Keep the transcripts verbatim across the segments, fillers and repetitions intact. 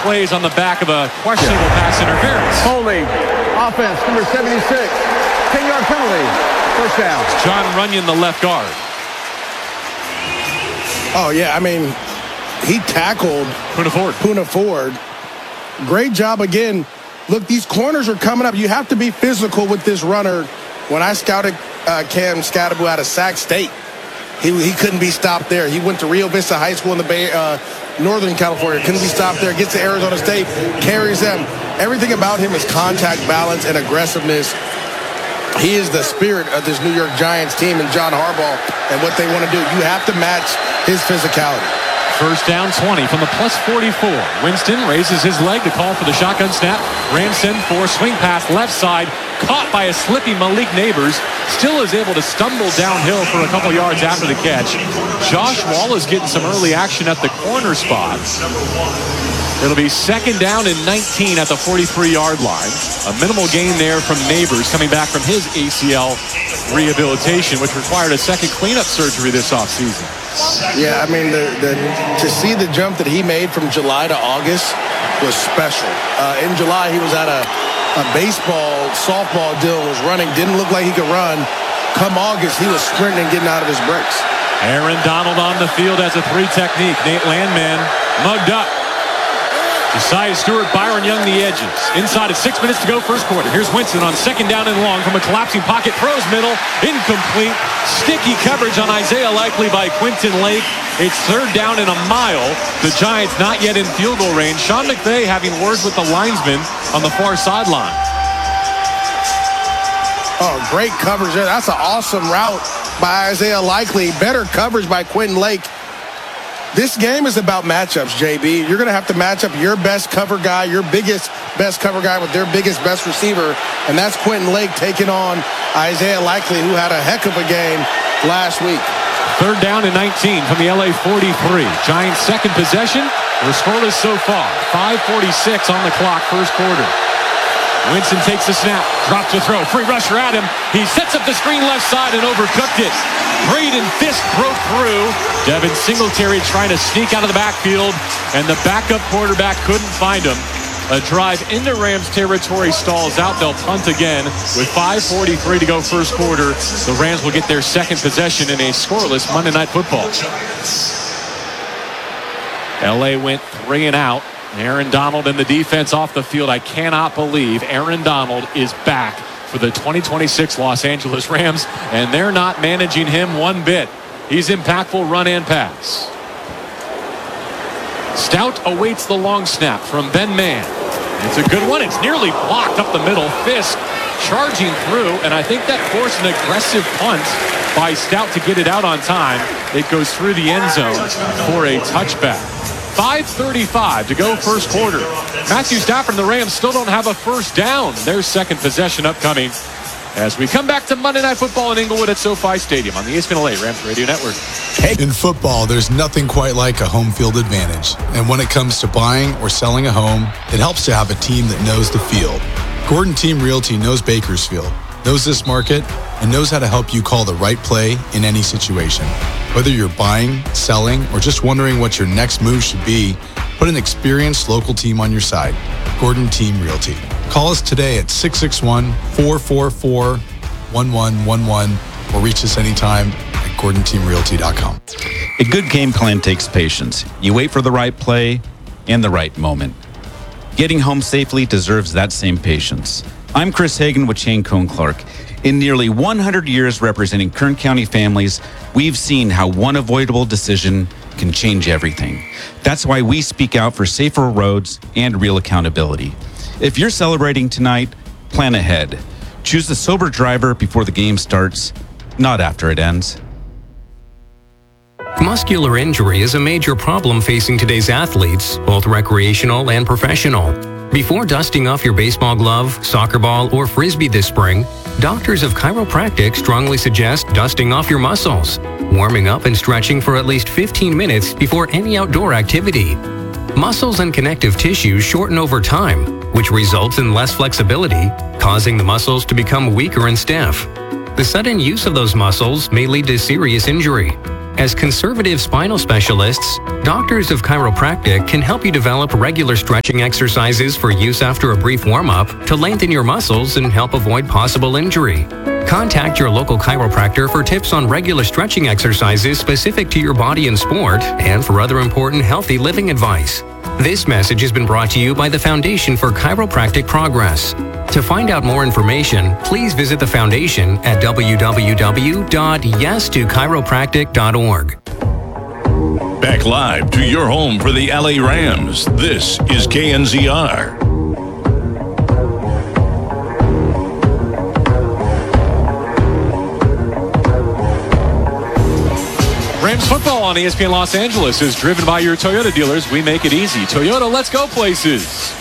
plays on the back of a questionable pass interference. Holding, offense, number seventy-six, ten-yard penalty, first down. It's John Runyon, the left guard. Oh, yeah, I mean, he tackled Poona Ford. Poona Ford. Great job again. Look, these corners are coming up. You have to be physical with this runner. When I scouted uh, Cam Skattebo out of Sac State, he, he couldn't be stopped there. He went to Rio Vista High School in the Bay, uh, Northern California. Couldn't be stopped there. Gets to Arizona State, carries them. Everything about him is contact, balance, and aggressiveness. He is the spirit of this New York Giants team and John Harbaugh and what they want to do. You have to match his physicality. First down twenty from the plus forty-four. Winston raises his leg to call for the shotgun snap. Rams send for swing pass left side. Caught by a slippy Malik Neighbors. Still is able to stumble downhill for a couple yards after the catch. Josh Wall is getting some early action at the corner spot. It'll be second down and nineteen at the forty-three-yard line. A minimal gain there from Neighbors coming back from his A C L rehabilitation, which required a second cleanup surgery this offseason. Yeah, I mean, the, the, to see the jump that he made from July to August was special. Uh, in July, he was at a, a baseball, softball deal, was running, didn't look like he could run. Come August, he was sprinting and getting out of his breaks. Aaron Donald on the field as a three technique. Nate Landman mugged up. Josiah Stewart, Byron Young, the edges. Inside of six minutes to go, first quarter. Here's Winston on second down and long from a collapsing pocket. Throws middle, incomplete. Sticky coverage on Isaiah Likely by Quentin Lake. It's third down and a mile. The Giants not yet in field goal range. Sean McVay having words with the linesman on the far sideline. Oh, great coverage there. That's an awesome route by Isaiah Likely. Better coverage by Quentin Lake. This game is about matchups, J B. You're going to have to match up your best cover guy, your biggest best cover guy with their biggest best receiver, and that's Quentin Lake taking on Isaiah Likely, who had a heck of a game last week. Third down and nineteen from the L A forty-three. Giants' second possession. We're scoreless so far. five forty-six on the clock, first quarter. Winston takes the snap, drops the throw, free rusher at him. He sets up the screen left side and overcooked it. Braden Fisk broke through. Devin Singletary trying to sneak out of the backfield, and the backup quarterback couldn't find him. A drive into Rams territory stalls out. They'll punt again with five forty-three to go first quarter. The Rams will get their second possession in a scoreless Monday Night Football. L A went three and out. Aaron Donald and the defense off the field. I cannot believe Aaron Donald is back for the twenty twenty-six Los Angeles Rams, and they're not managing him one bit. He's impactful run and pass. Stout awaits the long snap from Ben Mann. It's a good one. It's nearly blocked up the middle. Fisk charging through, and I think that forced an aggressive punt by Stout to get it out on time. It goes through the end zone for a touchback. five thirty-five to go first quarter. Matthew Stafford and the Rams still don't have a first down. Their second possession upcoming as we come back to Monday Night Football in Inglewood at SoFi Stadium on the E S P N L A Rams Radio Network. In football, there's nothing quite like a home field advantage. And when it comes to buying or selling a home, it helps to have a team that knows the field. Gordon Team Realty knows Bakersfield, knows this market, and knows how to help you call the right play in any situation. Whether you're buying, selling, or just wondering what your next move should be, put an experienced local team on your side. Gordon Team Realty. Call us today at six six one, four four four, one one one one or reach us anytime at gordon team realty dot com. A good game plan takes patience. You wait for the right play and the right moment. Getting home safely deserves that same patience. I'm Chris Hagan with Shane Cohn Clark. In nearly one hundred years representing Kern County families, we've seen how one avoidable decision can change everything. That's why we speak out for safer roads and real accountability. If you're celebrating tonight, plan ahead. Choose the sober driver before the game starts, not after it ends. Muscular injury is a major problem facing today's athletes, both recreational and professional. Before dusting off your baseball glove, soccer ball, or frisbee this spring, doctors of chiropractic strongly suggest dusting off your muscles, warming up and stretching for at least fifteen minutes before any outdoor activity. Muscles and connective tissues shorten over time, which results in less flexibility, causing the muscles to become weaker and stiff. The sudden use of those muscles may lead to serious injury. As conservative spinal specialists, Doctors of Chiropractic can help you develop regular stretching exercises for use after a brief warm-up to lengthen your muscles and help avoid possible injury. Contact your local chiropractor for tips on regular stretching exercises specific to your body and sport, and for other important healthy living advice. This message has been brought to you by the Foundation for Chiropractic Progress. To find out more information, please visit the Foundation at w w w dot yes to chiropractic dot org. Back live to your home for the L A Rams. This is K N Z R. Rams football on E S P N Los Angeles is driven by your Toyota dealers. We make it easy. Toyota, let's go places.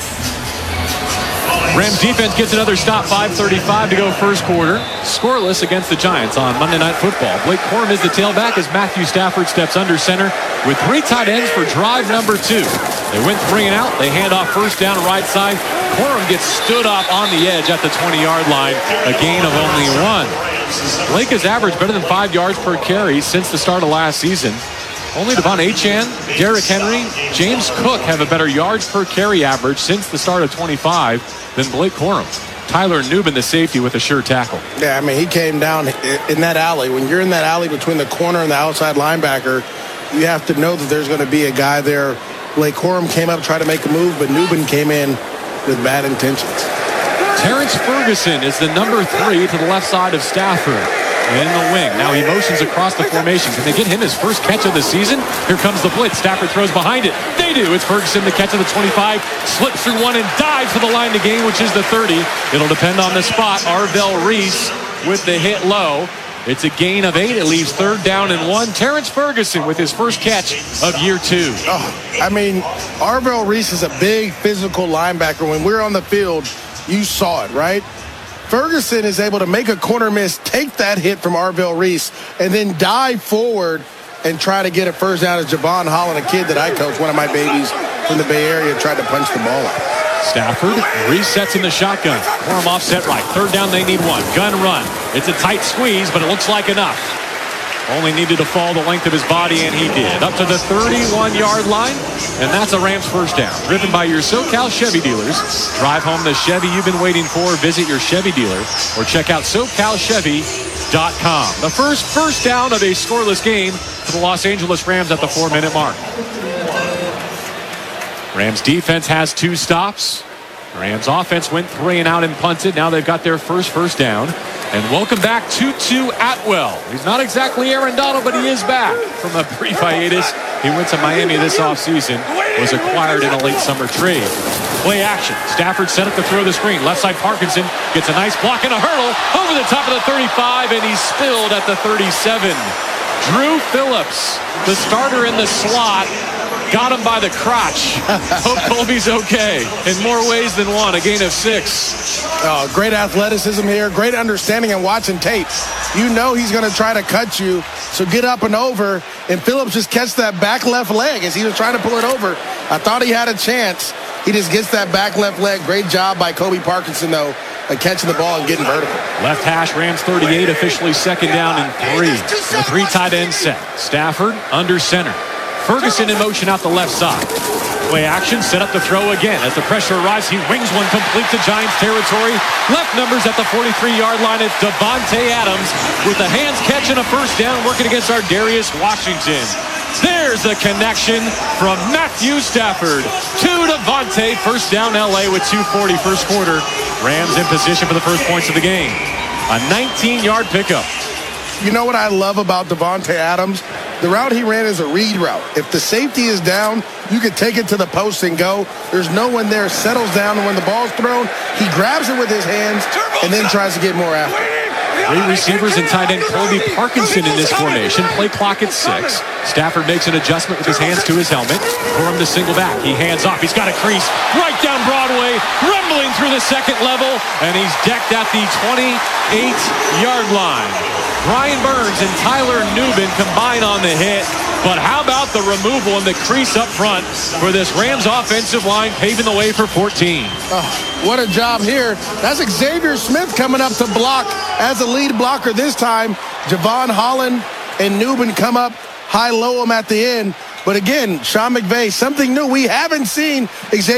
Rams defense gets another stop, five thirty-five to go first quarter. Scoreless against the Giants on Monday Night Football. Blake Corum is the tailback as Matthew Stafford steps under center with three tight ends for drive number two. They went three and out. They hand off first down right side. Corum gets stood up on the edge at the twenty-yard line, a gain of only one. Blake has averaged better than five yards per carry since the start of last season. Only Devon Achane, Derrick Henry, James Cook have a better yards per carry average since the start of twenty-five than Blake Corum. Tyler Nubin, the safety, with a sure tackle. Yeah, I mean, he came down in that alley. When you're in that alley between the corner and the outside linebacker, you have to know that there's going to be a guy there. Blake Corum came up, tried to make a move, but Nubin came in with bad intentions. Terrence Ferguson is the number three to the left side of Stafford in the wing. Now he motions across the formation. Can they get him his first catch of the season? Here comes the blitz. Stafford throws behind it. They do. It's Ferguson, the catch of the twenty-five. Slips through one and dives for the line to gain, which is the thirty. It'll depend on the spot. Arvell Reese with the hit low. It's a gain of eight. It leaves third down and one. Terrence Ferguson with his first catch of year two. Oh, I mean, Arvell Reese is a big physical linebacker. When we're on the field, you saw it, right? Ferguson is able to make a corner miss, take that hit from Arvell Reese, and then dive forward and try to get a first down. As Javon Holland, a kid that I coach, one of my babies from the Bay Area, tried to punch the ball out. Stafford resets in the shotgun. Corum offset right. Third down, they need one. Gun run. It's a tight squeeze, but it looks like enough. Only needed to fall the length of his body, and he did. Up to the thirty-one-yard line, and that's a Rams first down. Driven by your SoCal Chevy dealers. Drive home the Chevy you've been waiting for. Visit your Chevy dealer or check out socal chevy dot com. The first first down of a scoreless game for the Los Angeles Rams at the four-minute mark. Rams defense has two stops. Rams offense went three and out and punted. Now they've got their first first down. And welcome back Tutu Atwell. He's not exactly Aaron Donald, but he is back from a brief hiatus. He went to Miami this offseason, was acquired in a late summer trade. Play action. Stafford set up to throw the screen. Left side Parkinson gets a nice block and a hurdle over the top of the thirty-five, and he's spilled at the thirty-seven. Drew Phillips, the starter in the slot, got him by the crotch. Hope Colby's okay in more ways than one. A gain of six. Oh, great athleticism here. Great understanding and watching tape. You know he's going to try to cut you, so get up and over. And Phillips just catch that back left leg as he was trying to pull it over. I thought he had a chance. He just gets that back left leg. Great job by Kobe Parkinson, though, at catching the ball and getting vertical. Left hash, Rams thirty-eight, officially second down and three. The three tight end set. Stafford under center. Ferguson in motion out the left side. Play action, set up the throw again. As the pressure arrives, he wings one complete to Giants territory. Left numbers at the forty-three-yard line. It's Davante Adams with the hands catch and a first down, working against our Darius Washington. There's the connection from Matthew Stafford to Davante. First down L A with two forty first quarter. Rams in position for the first points of the game. A nineteen-yard pickup. You know what I love about Davante Adams? The route he ran is a read route. If the safety is down, you can take it to the post and go. There's no one there, settles down, and when the ball's thrown, he grabs it with his hands and then tries to get more after it. Three receivers and tight end Kobe Parkinson in this formation. Play clock at six. Stafford makes an adjustment with his hands to his helmet. For him to single back. He hands off. He's got a crease right down Broadway, rumbling through the second level, and he's decked at the twenty-eight-yard line. Brian Burns and Tyler Nubin combine on the hit. But how about the removal and the crease up front for this Rams offensive line, paving the way for fourteen. Oh, what a job here. That's Xavier Smith coming up to block as a lead blocker this time. Javon Holland and Newman come up, high-low him at the end. But again, Sean McVay, something new we haven't seen. Xavier